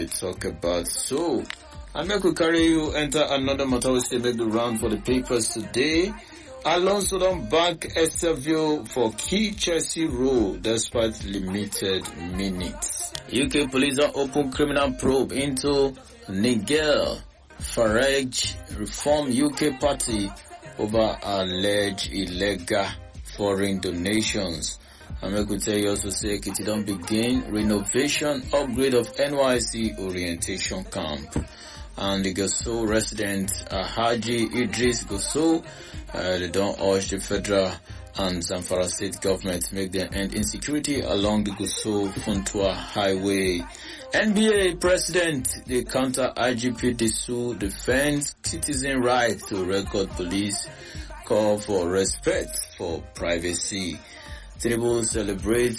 they talk about. So, I'm going to carry you enter another matter we say make the round for the papers today. Alonso don't back Esterville for key Chelsea role despite limited minutes. UK police are open criminal probe into Nigel Farage Reform UK Party over alleged illegal foreign donations. And I could tell you also say it don't begin renovation upgrade of NYC orientation camp. And the Gusau resident Haji Idris Gusau, they don't urge the federal and Zamfara state government to make their end insecurity along the Gusau Funtua highway. NBA president, the counter IGP Disu defends citizen right to record police, call for respect for privacy. Tinubu celebrates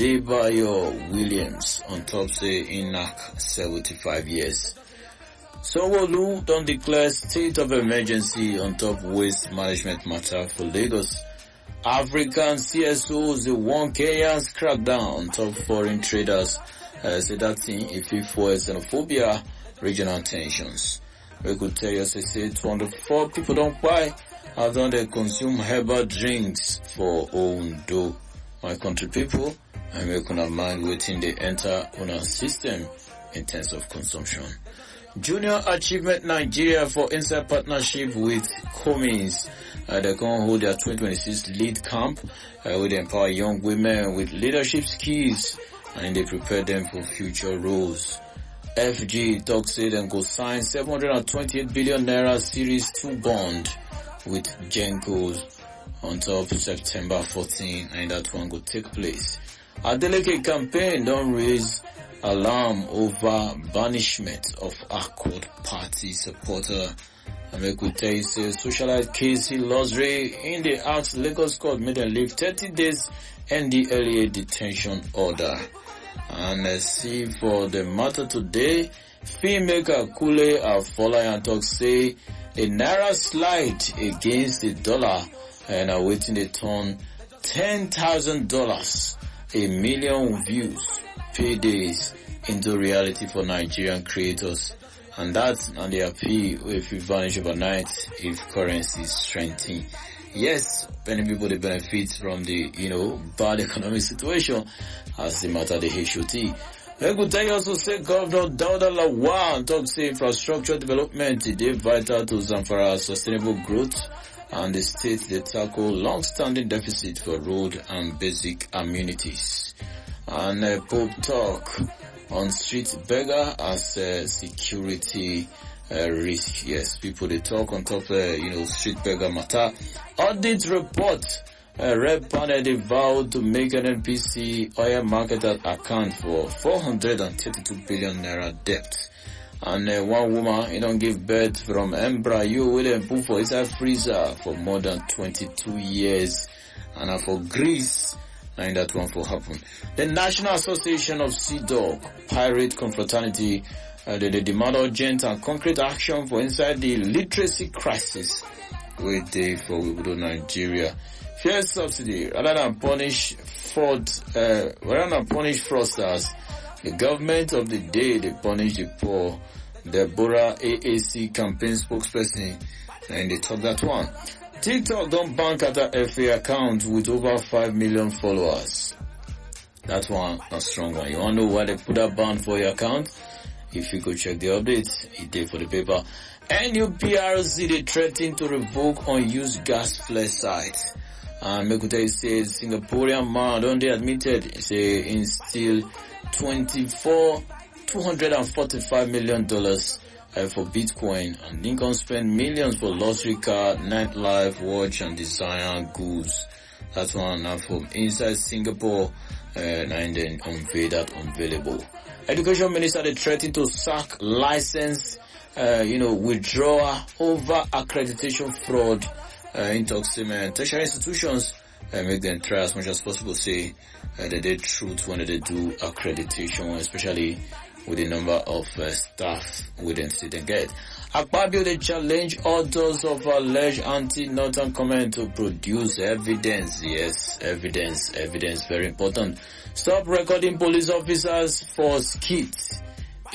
Adebayo Williams on top say Inak 75 years. Sanwo-Olu don't declare state of emergency on top waste management matter for Lagos. African CSOs, the one Kenya's crackdown on top foreign traders. Say that thing if it for xenophobia, regional tensions. We could tell you, say 204 people don't buy after they consume herbal drinks for Ondo. My country people, and we can have mind waiting they enter on our system in terms of consumption. Junior Achievement Nigeria for inside partnership with Cummins. They can hold their 2026 lead camp where they empower young women with leadership skills and they prepare them for future roles. FG talks say them go sign 728 billion naira series 2 bond with Genco on top September 14 and that one will take place. A delicate campaign don't raise alarm over banishment of Accord Party supporter. And we could tell you say socialite Casey Losray in the Ask Lagos court made them leave 30 days NDLEA detention order. And let's see for the matter today, filmmaker Kule Afolayan talk say a naira slide against the dollar and awaiting a turn $10,000, a million views, paydays into reality for Nigerian creators. And that's on the appeal if you vanish overnight if currency is strengthening. Yes, many people they benefit from the, bad economic situation as the matter the HOT. I could tell you also say Governor Dauda Lawal talk say infrastructure development is vital to Zamfara's sustainable growth and the state they tackle long-standing deficit for road and basic amenities. And Pope talk on street beggar as security risk. Yes, people they talk on top street beggar matter. Audit report. Red panel they vowed to make an NPC oil marketer account for 432 billion naira debt. And one woman, don't give birth from embryo with them put for inside freezer for more than 22 years. And for Greece, and that one for happen. The National Association of Sea Dog Pirate Confraternity, they demand urgent and concrete action for inside the literacy crisis with the for Nigeria. Fair subsidy rather than punish fraudsters. The government of the day they punish the poor. Deborah AAC campaign spokesperson and they talk that one. TikTok don't bank at a FA account with over 5 million followers. That one a strong one. You wanna know why they put that ban for your account? If you could check the updates, it did for the paper. NUPRC they threaten to revoke unused gas flash sites. And Mekute says Singaporean man don't they admitted say instill $245 million for Bitcoin, and Lincoln spent millions for lottery card, nightlife, watch and designer goods. That's one now from inside Singapore, and then unveil that unavailable. Education Minister they threatened to sack license, withdrawal over accreditation fraud in tertiary institutions. Make them try as much as possible say they did truth when they do accreditation, especially with the number of staff within student get. Akpabio they challenge authors of alleged anti-Northern comment to produce evidence. Yes, evidence, very important. Stop recording police officers for skits.